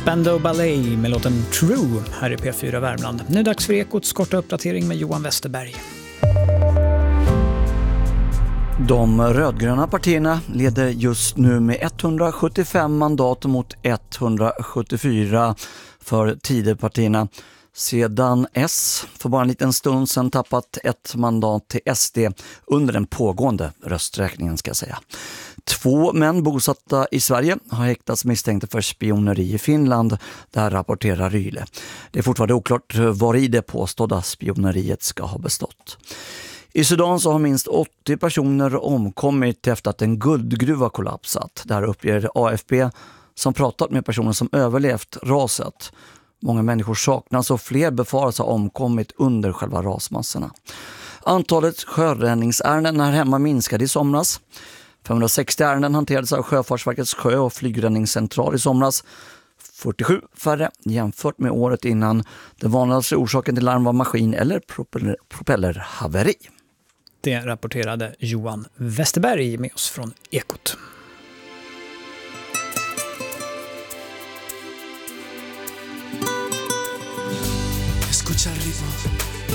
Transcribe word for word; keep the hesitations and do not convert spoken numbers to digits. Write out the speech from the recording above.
Spandau Ballet med låten True här i P fyra Värmland. Nu är det dags för Ekots korta uppdatering med Johan Westerberg. De rödgröna partierna leder just nu med etthundrasjuttiofem mandat mot etthundrasjuttiofyra för Tidöpartierna. Sedan S för bara en liten stund sedan tappat ett mandat till S D under den pågående rösträkningen ska jag säga. Två män bosatta i Sverige har häktats misstänkta för spioneri i Finland, där rapporterar Ryle. Det är fortfarande oklart var i det påstådda spioneriet ska ha bestått. I Sudan så har minst åttio personer omkommit efter att en guldgruva kollapsat. Där uppger A F P som pratat med personer som överlevt raset. Många människor saknas och fler befaras ha omkommit under själva rasmassorna. Antalet sjöräddningsärenden här hemma minskade i somras. femhundrasextio ärenden hanterades av Sjöfartsverkets sjö- och flygräddningscentral i somras. fyrtiosju färre jämfört med året innan. Den vanligaste orsaken till larm var maskin- eller propeller- propellerhaveri. Det rapporterade Johan Westerberg med oss från Ekot. Escucha el ritmo.